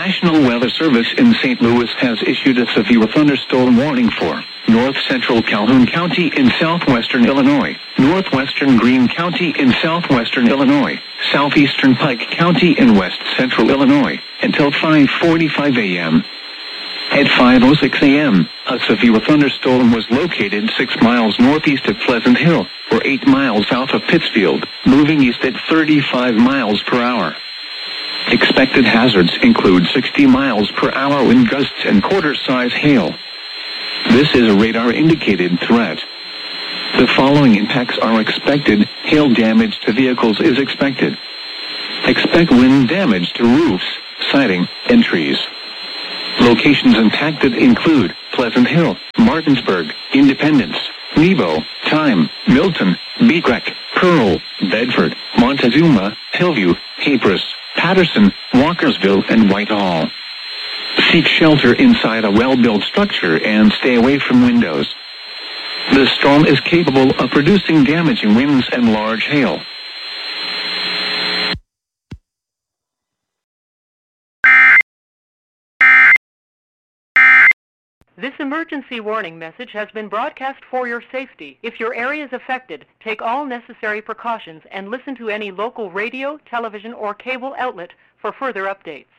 National Weather Service in St. Louis has issued a severe thunderstorm warning for north central Calhoun County in southwestern Illinois, northwestern Greene County in southwestern Illinois, southeastern Pike County in west central Illinois, until 5:45 a.m. At 5:06 a.m., a severe thunderstorm was located 6 miles northeast of Pleasant Hill, or 8 miles south of Pittsfield, moving east at 35 miles per hour. Expected hazards include 60 miles per hour wind gusts and quarter-size hail. This is a radar-indicated threat. The following impacts are expected. Hail damage to vehicles is expected. Expect wind damage to roofs, siding, and trees. Locations impacted include Pleasant Hill, Martinsburg, Independence, Nebo, Time, Milton, Beecrest, Pearl, Bedford, Montezuma, Hillview, Haypress, Patterson, Walkersville, and Whitehall. Seek shelter inside a well-built structure and stay away from windows. The storm is capable of producing damaging winds and large hail. This emergency warning message has been broadcast for your safety. If your area is affected, take all necessary precautions and listen to any local radio, television, or cable outlet for further updates.